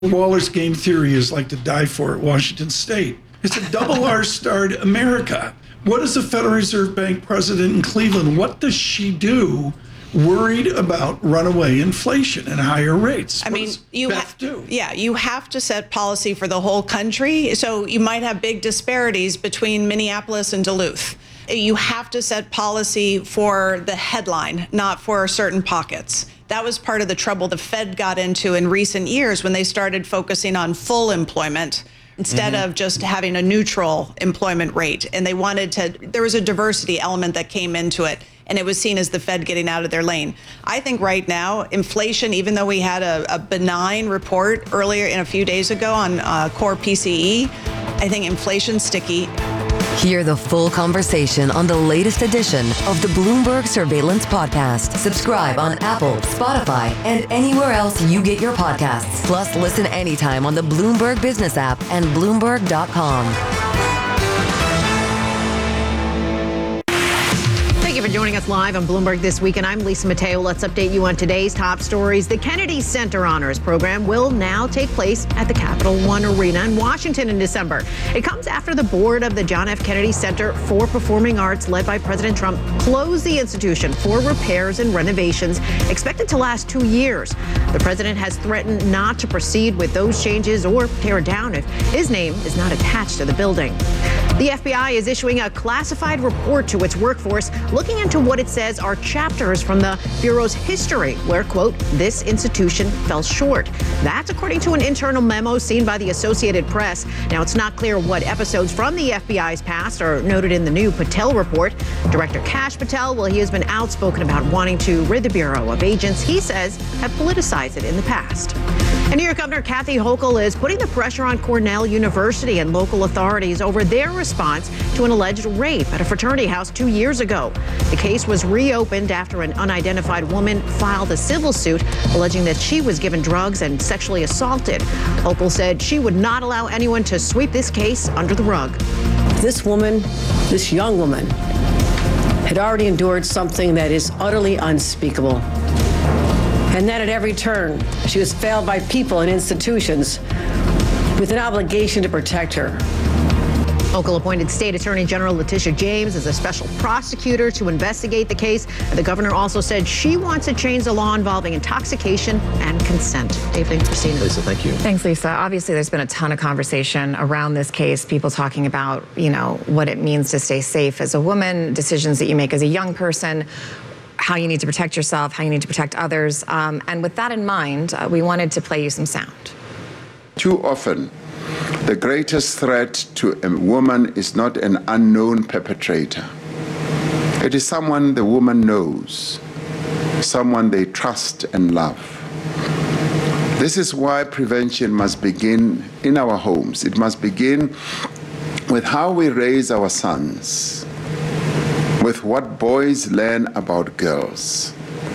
Waller's game theory is like to die for at Washington State. It's a double R-starred America. What is the Federal Reserve Bank president in Cleveland? What does she do worried about runaway inflation and higher rates? I mean, you have to set policy for the whole country. So you might have big disparities between Minneapolis and Duluth. You have to set policy for the headline, not for certain pockets. That was part of the trouble the Fed got into in recent years when they started focusing on full employment instead of just having a neutral employment rate. And they wanted to, there was a diversity element that came into it, and it was seen as the Fed getting out of their lane. I think right now, inflation, even though we had a benign report earlier in a few days ago on core PCE, I think inflation's sticky. Hear the full conversation on the latest edition of the Bloomberg Surveillance Podcast. Subscribe on Apple, Spotify, and anywhere else you get your podcasts. Plus, listen anytime on the Bloomberg Business app and Bloomberg.com. Thank you for joining us live on Bloomberg This Week, and I'm Lisa Mateo. Let's update you on today's top stories. The Kennedy Center Honors Program will now take place at the Capital One Arena in Washington in December. It comes after the board of the John F. Kennedy Center for Performing Arts, led by President Trump, closed the institution for repairs and renovations expected to last 2 years. The president has threatened not to proceed with those changes or tear it down if his name is not attached to the building. The FBI is issuing a classified report to its workforce, looking into what it says are chapters from the Bureau's history where, quote, this institution fell short. That's according to an internal memo seen by the Associated Press. Now, it's not clear what episodes from the FBI's past are noted in the new Patel report. Director Kash Patel, well, he has been outspoken about wanting to rid the Bureau of agents he says have politicized it in the past. And New York Governor Kathy Hochul is putting the pressure on Cornell University and local authorities over their response to an alleged rape at a fraternity house 2 years ago. The case was reopened after an unidentified woman filed a civil suit alleging that she was given drugs and sexually assaulted. Hochul said she would not allow anyone to sweep this case under the rug. This woman, this young woman, had already endured something that is utterly unspeakable. And that at every turn, she was failed by people and institutions with an obligation to protect her. Hochul appointed State Attorney General Letitia James as a special prosecutor to investigate the case. The governor also said she wants to change the law involving intoxication and consent. David, Christina. Lisa, thank you. Thanks, Lisa. Obviously, there's been a ton of conversation around this case, people talking about, what it means to stay safe as a woman, decisions that you make as a young person, how you need to protect yourself, how you need to protect others. And with that in mind, we wanted to play you some sound. Too often, the greatest threat to a woman is not an unknown perpetrator. It is someone the woman knows, someone they trust and love. This is why prevention must begin in our homes. It must begin with how we raise our sons, with what boys learn about girls.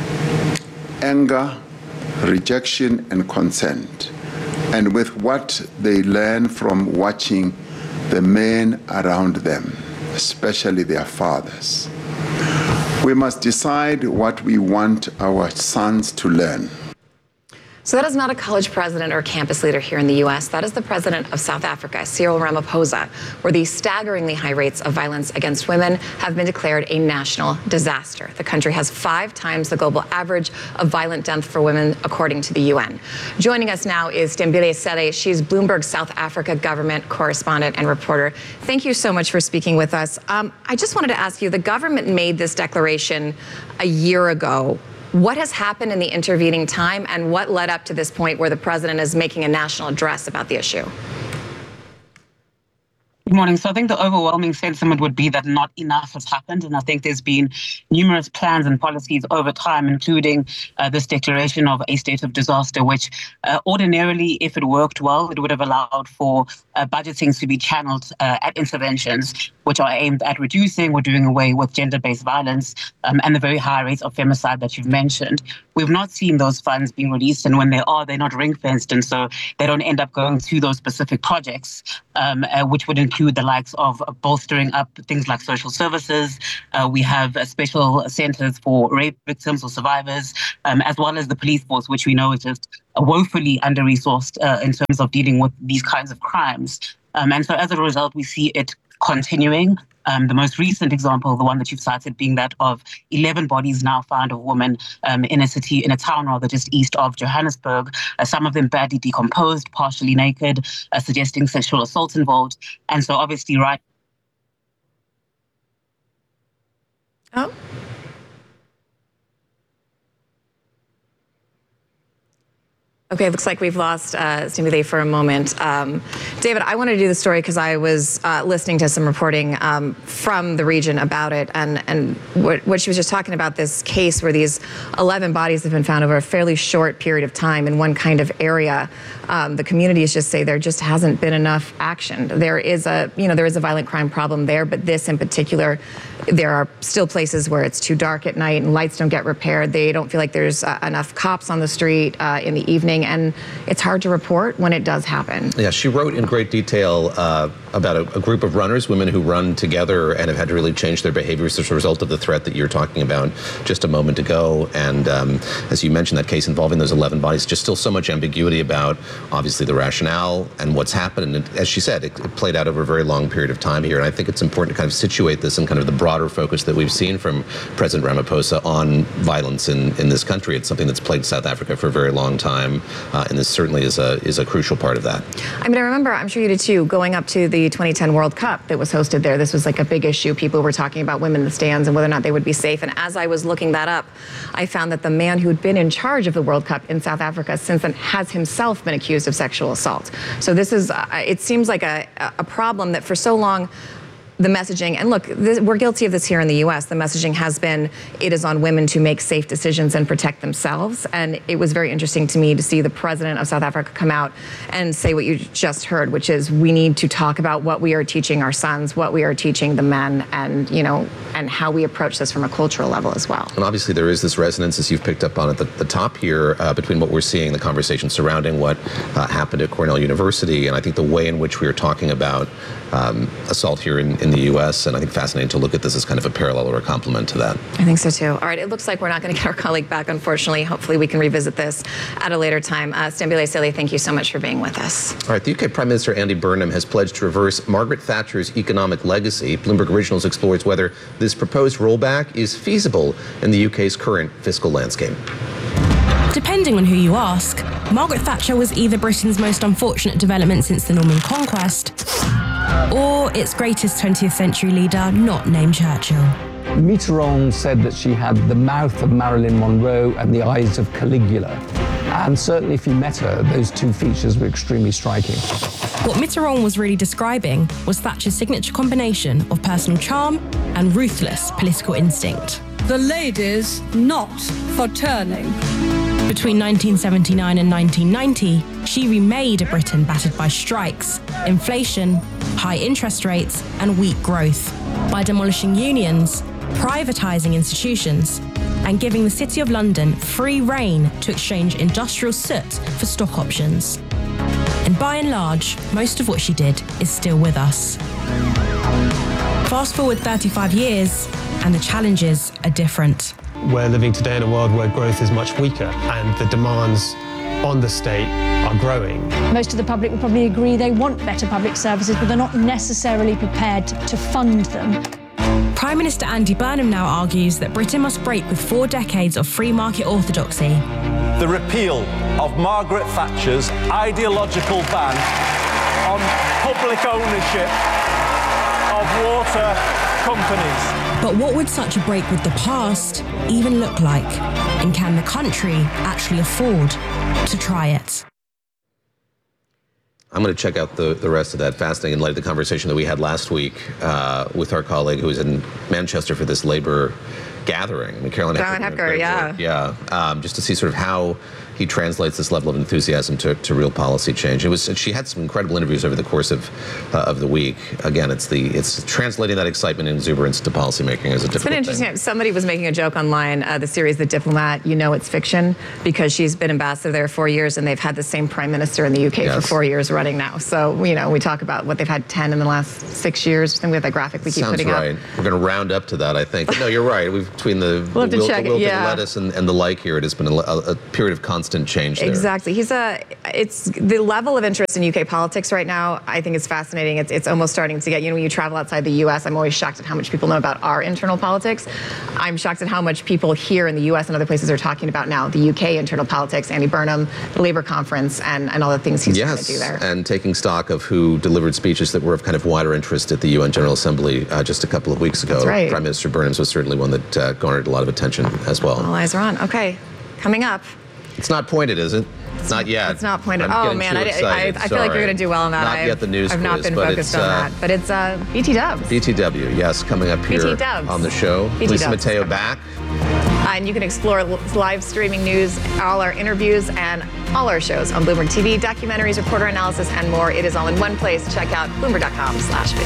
Anger, rejection, and consent. And with what they learn from watching the men around them, especially their fathers. We must decide what we want our sons to learn. So that is not a college president or campus leader here in the U.S. That is the president of South Africa, Cyril Ramaphosa, where the staggeringly high rates of violence against women have been declared a national disaster. The country has 5 times the global average of violent death for women, according to the UN. Joining us now is Tembile Sele. She's Bloomberg's South Africa government correspondent and reporter. Thank you so much for speaking with us. I just wanted to ask you, the government made this declaration a year ago. What has happened in the intervening time, and what led up to this point where the president is making a national address about the issue? Good morning. So I think the overwhelming sentiment would be that not enough has happened. And I think there's been numerous plans and policies over time, including this declaration of a state of disaster, which ordinarily, if it worked well, it would have allowed for budgeting to be channeled at interventions which are aimed at reducing or doing away with gender-based violence and the very high rates of femicide that you've mentioned. we've not seen those funds being released. And when they are, they're not ring-fenced. And so they don't end up going to those specific projects, which would include the likes of bolstering up things like social services. We have special centers for rape victims or survivors, as well as the police force, which we know is just woefully under-resourced in terms of dealing with these kinds of crimes. And so as a result, we see it continuing. The most recent example, the one that you've cited, being that of 11 bodies now found of women in a town rather just east of Johannesburg, some of them badly decomposed, partially naked, suggesting sexual assault involved. And so obviously, right. Oh. Okay, looks like we've lost Stimuli for a moment. David, I wanted to do the story because I was listening to some reporting from the region about it, and what she was just talking about, this case where these 11 bodies have been found over a fairly short period of time in one kind of area. The communities just say there just hasn't been enough action. There is a violent crime problem there, but this in particular, there are still places where it's too dark at night and lights don't get repaired. They don't feel like there's enough cops on the street in the evening, and it's hard to report when it does happen. Yeah, she wrote in great detail about a group of runners, women who run together and have had to really change their behaviors as a result of the threat that you're talking about just a moment ago. And as you mentioned, that case involving those 11 bodies, just still so much ambiguity about obviously the rationale and what's happened. And as she said, it played out over a very long period of time here. And I think it's important to kind of situate this in kind of the broader focus that we've seen from President Ramaphosa on violence in this country. It's something that's plagued South Africa for a very long time. And this certainly is a crucial part of that. I mean, I remember, I'm sure you did too, going up to the 2010 World Cup that was hosted there. This was like a big issue. People were talking about women in the stands and whether or not they would be safe. And as I was looking that up, I found that the man who had been in charge of the World Cup in South Africa since then has himself been accused of sexual assault. So this is, it seems like a problem that for so long, the messaging, and look, we're guilty of this here in the U.S. The messaging has been, it is on women to make safe decisions and protect themselves. And it was very interesting to me to see the president of South Africa come out and say what you just heard, which is we need to talk about what we are teaching our sons, what we are teaching the men, and, you know, and how we approach this from a cultural level as well. And obviously there is this resonance, as you've picked up on at the top here, between what we're seeing, the conversation surrounding what happened at Cornell University, and I think the way in which we are talking about assault here in the U.S., and I think fascinating to look at this as kind of a parallel or a complement to that. I think so too. All right, it looks like we're not going to get our colleague back, unfortunately. Hopefully we can revisit this at a later time. Stambile Sili, thank you so much for being with us. All right, the UK Prime Minister Andy Burnham has pledged to reverse Margaret Thatcher's economic legacy. Bloomberg Originals explores whether this proposed rollback is feasible in the UK's current fiscal landscape. Depending on who you ask, Margaret Thatcher was either Britain's most unfortunate development since the Norman Conquest, or its greatest 20th century leader, not named Churchill. Mitterrand said that she had the mouth of Marilyn Monroe and the eyes of Caligula. And certainly if you met her, those two features were extremely striking. What Mitterrand was really describing was Thatcher's signature combination of personal charm and ruthless political instinct. The ladies not for turning. Between 1979 and 1990, she remade a Britain battered by strikes, inflation, high interest rates, and weak growth by demolishing unions, privatising institutions, and giving the City of London free rein to exchange industrial soot for stock options. And by and large, most of what she did is still with us. Fast forward 35 years, and the challenges are different. We're living today in a world where growth is much weaker and the demands on the state are growing. Most of the public will probably agree they want better public services, but they're not necessarily prepared to fund them. Prime Minister Andy Burnham now argues that Britain must break with 4 decades of free market orthodoxy. The repeal of Margaret Thatcher's ideological ban on public ownership of water companies. But what would such a break with the past even look like? And can the country actually afford to try it? I'm going to check out the rest of that. Fascinating in light of the conversation that we had last week with our colleague who was in Manchester for this Labour gathering. I mean, Caroline Hepker, yeah. Yeah, just to see sort of how he translates this level of enthusiasm to real policy change. She had some incredible interviews over the course of the week. Again, it's translating that excitement and exuberance to policymaking is a difficult thing. It's been interesting. Somebody was making a joke online, the series The Diplomat, it's fiction, because she's been ambassador there 4 years, and they've had the same prime minister in the UK for 4 years running now. So, we talk about what they've had 10 in the last 6 years. I think we have that graphic we keep putting up. Sounds right. We're going to round up to that, I think. But no, you're right. Between the wilted lettuce and the like here, it has been a period of constant change there. Exactly. It's the level of interest in UK politics right now, I think is fascinating. It's almost starting to get, when you travel outside the US, I'm always shocked at how much people know about our internal politics. I'm shocked at how much people here in the US and other places are talking about now the UK internal politics, Andy Burnham, the Labour conference, and all the things he's trying to do there. And taking stock of who delivered speeches that were of kind of wider interest at the UN General Assembly just a couple of weeks ago. That's right. Prime Minister Burnham's was certainly one that garnered a lot of attention as well. All eyes are on. Okay, coming up. It's not pointed, is it? Not yet. It's not pointed. I feel like you're going to do well on that. Not yet the news I've not quiz, been focused on that. But it's BT Dubs. BTW, yes, coming up here on the show. Lisa Mateo back. And you can explore live streaming news, all our interviews, and all our shows on Bloomberg TV, documentaries, reporter analysis, and more. It is all in one place. Check out Bloomberg.com/video.